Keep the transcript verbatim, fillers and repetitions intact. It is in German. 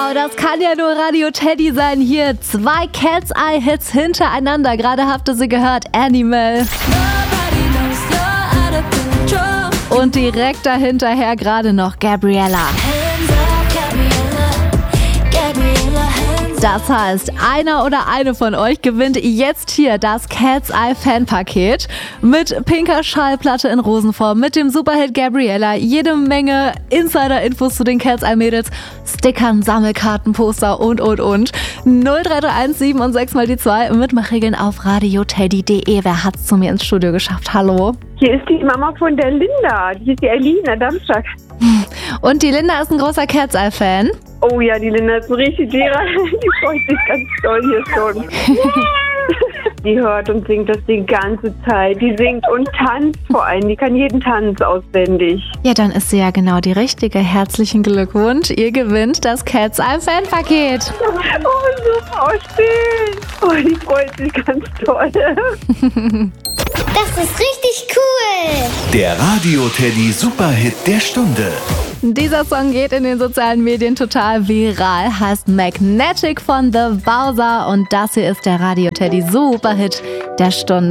Wow, das kann ja nur Radio Teddy sein hier. Zwei Cat's Eye Hits hintereinander. Gerade habt ihr sie gehört. Animal. Und direkt dahinterher gerade noch Gabriella. Das heißt, einer oder eine von euch gewinnt jetzt hier das Cat's Eye Fanpaket mit pinker Schallplatte in Rosenform, mit dem Superhit Gabriella, jede Menge Insider-Infos zu den Cat's Eye Mädels, Stickern, Sammelkarten, Poster und, und, und. null drei drei eins sieben und sechs mal die zwei. Mitmachregeln auf radioteddy punkt de. Wer hat's zu mir ins Studio geschafft? Hallo? Hier ist die Mama von der Linda. Die ist die Elina Darmstadt. Und die Linda ist ein großer Cat's Eye Fan. Oh ja, die Linda ist ein richtig Lehrer. Die freut sich ganz doll hier schon. Die hört und singt das die ganze Zeit. Die singt und tanzt vor allem. Die kann jeden Tanz auswendig. Ja, dann ist sie ja genau die richtige. Herzlichen Glückwunsch. Ihr gewinnt das Cat's Eye Fanpaket. Oh, super, oh, schön. Oh, die freut sich ganz toll. Das ist richtig cool. Der Radio Teddy Superhit der Stunde. Dieser Song geht in den sozialen Medien total viral, heißt Magnetic von The Bowser und das hier ist der Radio Teddy Superhit der Stunde.